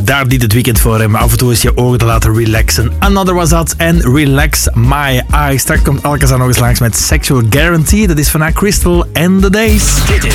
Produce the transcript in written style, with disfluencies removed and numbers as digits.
daar dient het weekend voor. Maar af en toe is je ogen te laten relaxen. Another was dat en Relax My Eyes. Straks komt Alcazar nog eens langs met Sexual Guarantee. Dat is van haar Crystal and the Days.